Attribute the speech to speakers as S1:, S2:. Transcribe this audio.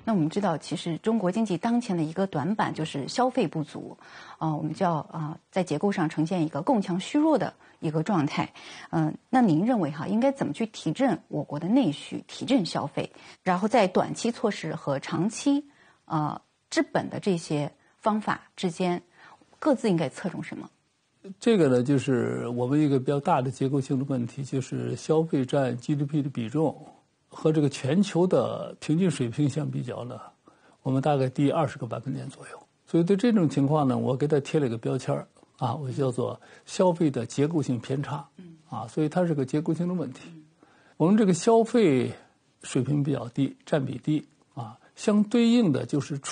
S1: 那我们知道，其实中国经济当前的一个短板就是消费不足，我们叫在结构上呈现一个共强虚弱的一个状态。那您认为应该怎么去提振我国的内需，提振消费？然后在短期措施和长期治本的这些方法之间，各自应该侧重什么？
S2: 这个呢，就是我们一个比较大的结构性的问题，就是消费占 GDP 的比重和这个全球的平均水平相比较呢，我们大概低20个百分点左右。所以对这种情况呢，我给它贴了一个标签我叫做消费的结构性偏差所以它是个结构性的问题。我们这个消费水平比较低，占比低相对应的就是